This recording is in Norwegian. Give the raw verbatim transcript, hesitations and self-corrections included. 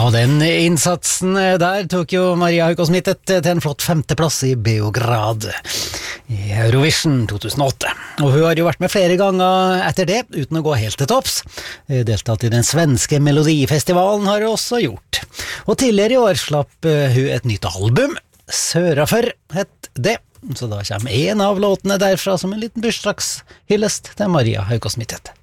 Og den innsatsen der tok jo Maria Haukås Mittet til en flott femteplass i Beograd i Eurovision to tusen og åtte. Og hun har jo vært med flere ganger etter det, uten å gå helt til topps. Deltatt i den svenske Melodifestivalen har hun også gjort. Og tidligere i år slapp hun et nytt album, Sørafor het det. Så da kommer en av låtene derfra som en liten bursdagshyllest til Maria Haukås Mittet.